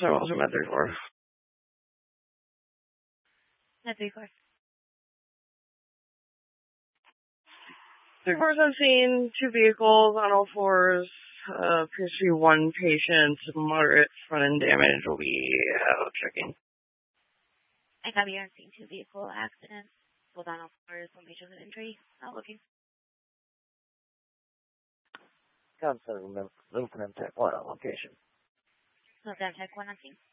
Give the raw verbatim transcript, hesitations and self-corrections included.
seven also met three four. Met three four. Three fours I've seen two vehicles on all fours. Uh, appears to be one patient. Moderate front end damage will be uh, checking. I copy. You're seeing two vehicle accidents. Both on all fours. One patient with injury. Not looking. Concept Lieutenant Tech one on location. Lieutenant Tech one on scene.